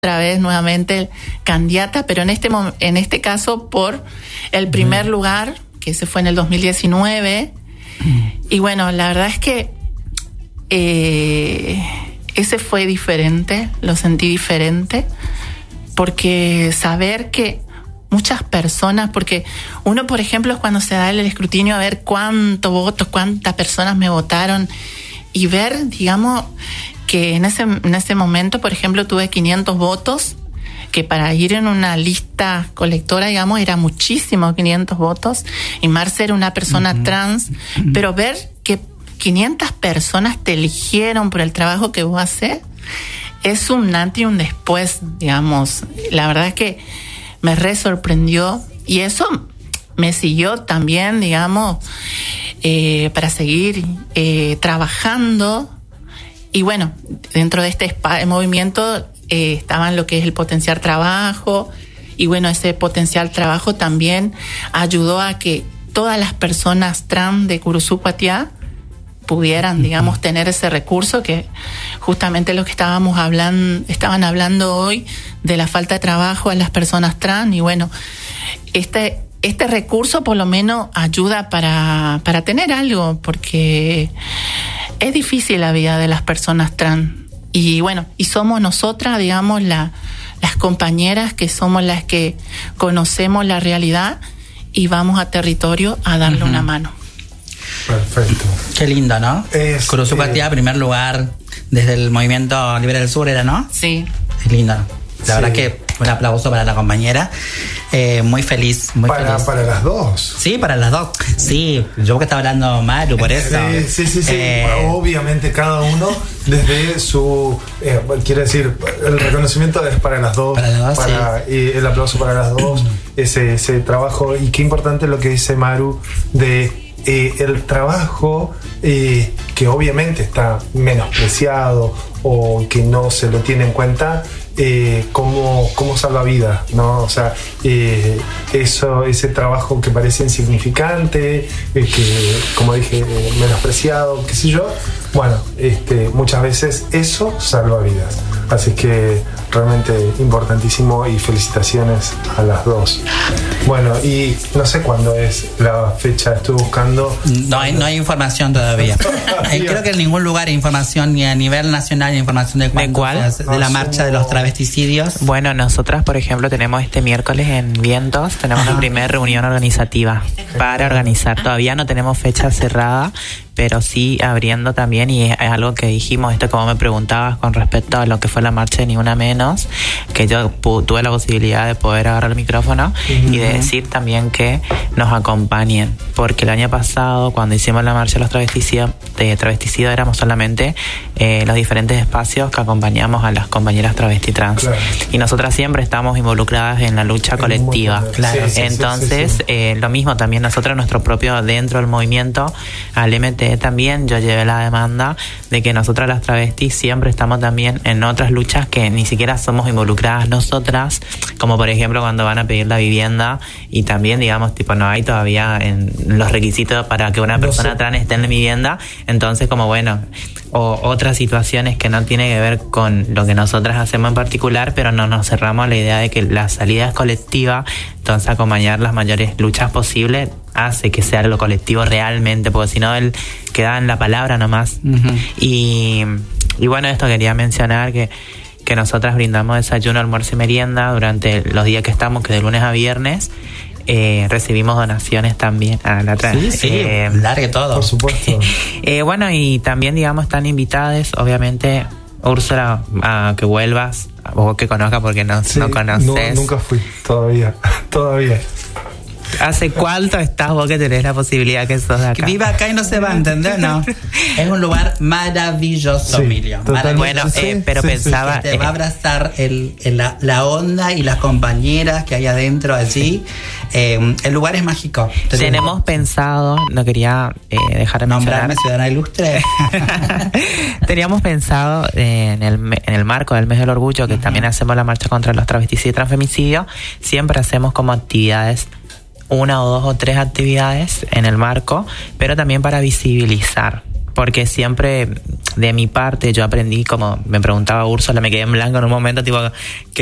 otra vez nuevamente candidata, pero en este caso por el primer lugar, que ese fue en el 2019. Y bueno, la verdad es que ese fue diferente, lo sentí diferente, porque saber que muchas personas, porque uno, por ejemplo, cuando se da el escrutinio a ver cuántos votos, cuántas personas me votaron, y ver, digamos, que en ese momento, por ejemplo, tuve 500 votos, que para ir en una lista colectora, digamos, era muchísimo, 500 votos, y Marce era una persona trans, pero ver que 500 personas te eligieron por el trabajo que vos haces, es un antes y un después, digamos. La verdad es que me re sorprendió, y eso me siguió también, digamos, para seguir trabajando. Y bueno, dentro de este movimiento estaban lo que es el potenciar trabajo, y bueno, ese potenciar trabajo también ayudó a que todas las personas trans de Curuzú Patiá pudieran, digamos, tener ese recurso, que justamente lo que estaban hablando hoy de la falta de trabajo a las personas trans. Y bueno, este recurso por lo menos ayuda para tener algo, porque es difícil la vida de las personas trans. Y bueno, y somos nosotras, digamos, las compañeras que somos las que conocemos la realidad y vamos a territorio a darle una mano. Perfecto. Qué lindo, ¿no? Curuzú Patiá, primer lugar desde el Movimiento Libre del Sur, ¿era, no? Sí. Es lindo. La verdad que un aplauso para la compañera. Muy feliz, muy feliz. Para las dos. Sí, para las dos. Sí, yo porque estaba hablando Maru, por eso. Sí. Obviamente cada uno desde su... quiere decir, el reconocimiento es para las dos. Para las dos, y el aplauso para las dos. Ese trabajo. Y qué importante lo que dice Maru de... el trabajo que obviamente está menospreciado o que no se lo tiene en cuenta, como salva vidas, ¿no? O sea, ese trabajo que parece insignificante, que, como dije, menospreciado, qué sé yo, bueno, muchas veces eso salva vidas. Así que realmente importantísimo, y felicitaciones a las dos. Bueno, y no sé cuándo es la fecha, estuve buscando. No hay información todavía. Creo que en ningún lugar hay información, ni a nivel nacional, ni información de cuál, de la marcha de los travesticidios. Bueno, nosotras, por ejemplo, tenemos este miércoles en Vientos, tenemos la primera reunión organizativa para organizar. Todavía no tenemos fecha cerrada, pero sí abriendo también, y es algo que dijimos, esto como me preguntabas con respecto a lo que fue la marcha de Ni Una Menos, que yo tuve la posibilidad de poder agarrar el micrófono y de decir también que nos acompañen, porque el año pasado cuando hicimos la marcha de los travesticidos éramos solamente los diferentes espacios que acompañamos a las compañeras travesti trans, claro. Y nosotras siempre estamos involucradas en la lucha colectiva, claro. Entonces lo mismo también nosotros, nuestro propio, dentro del movimiento al MT también, yo llevé la demanda de que nosotras las travestis siempre estamos también en otras luchas que ni siquiera somos involucradas nosotras, como por ejemplo cuando van a pedir la vivienda, y también digamos tipo no hay todavía en los requisitos para que una persona trans esté en la vivienda, entonces como bueno, o otras situaciones que no tienen que ver con lo que nosotras hacemos en particular, pero no nos cerramos a la idea de que la salida es colectiva, entonces acompañar las mayores luchas posibles hace que sea algo colectivo realmente, porque si no él queda en la palabra nomás. Y bueno, esto quería mencionar que nosotras brindamos desayuno, almuerzo y merienda durante los días que estamos, que de lunes a viernes. Recibimos donaciones también a la trans. Sí, largue todo. Por supuesto. Bueno, y también, digamos, están invitadas, obviamente, Úrsula, a que vuelvas, o que conozcas porque no conoces. Nunca fui, todavía. ¿Hace cuánto estás vos que tenés la posibilidad que sos de acá? Que viva acá y no se va, ¿entendés? No. Es un lugar maravilloso, sí, Emilio. Bueno, pero pensaba... Que te va a abrazar la onda y las compañeras que hay adentro allí. El lugar es mágico. Tenemos pensado, no quería dejar de nombrarme ciudadana ilustre. Teníamos pensado en el marco del Mes del Orgullo, que también hacemos la marcha contra los travesticidios y transfemicidios, siempre hacemos como actividades, 1 o 2 o 3 actividades en el marco, pero también para visibilizar, porque siempre de mi parte yo aprendí, como me preguntaba Úrsula, me quedé en blanco en un momento, tipo,